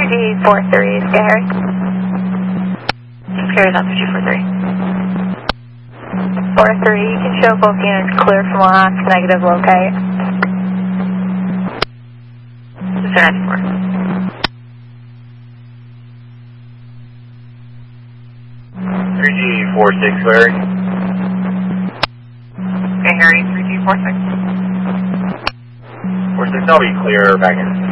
3G43, Harry. Carries on 3G43. 43, you can show both units clear from LOX, negative locate. 094. Harry. Okay, Harry, 3G46. 46, I'll be clear back in